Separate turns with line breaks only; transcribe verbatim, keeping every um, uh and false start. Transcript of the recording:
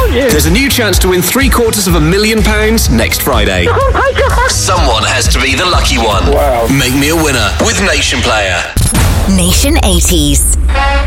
told you.
There's a new chance to win three quarters of a million pounds next Friday.
Oh my God.
Someone has to be the lucky one.
Wow.
Make me a winner with Nation Player.
Nation eighties.